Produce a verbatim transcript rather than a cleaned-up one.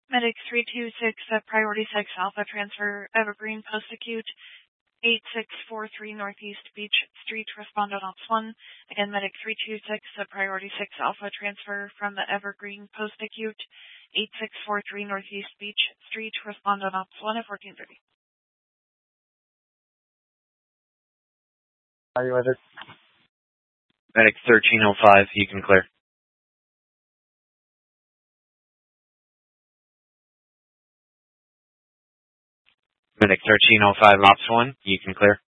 Medic three two six, uh, Priority six Alpha Transfer, Evergreen Post-Acute, eight six four three Northeast Beach Street, respond on Ops one. Again, Medic three two six, uh, Priority six Alpha Transfer from the Evergreen Post-Acute, eight six four three Northeast Beach Street, respond on Ops one at fourteen thirty. Are you with it? Medic thirteen oh five, you can clear. Medic thirteen oh five, Ops one, you can clear.